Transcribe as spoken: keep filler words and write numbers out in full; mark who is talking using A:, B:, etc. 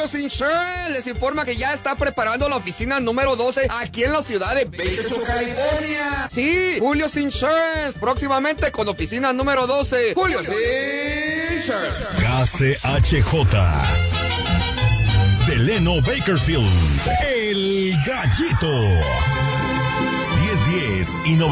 A: Julio's Insurance les informa que ya está preparando la oficina número doce aquí en la ciudad de Bakersfield, California. Sí, Julio's Insurance, próximamente con oficina número doce. Julio's Insurance.
B: K C H J. Delano Bakersfield, el Gallito. diez diez y